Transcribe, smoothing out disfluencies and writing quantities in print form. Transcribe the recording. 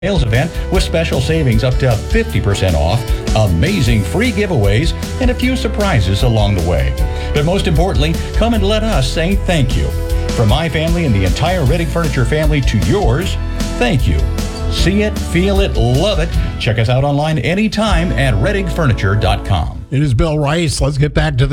sales event with special savings up to 50% off, amazing free giveaways, and a few surprises along the way. But most importantly, come and let us say thank you. From my family and the entire Reddick Furniture family to yours, thank you. See it, feel it, love it. Check us out online anytime at reddickfurniture.com. It is Bill Rice. Let's get back to the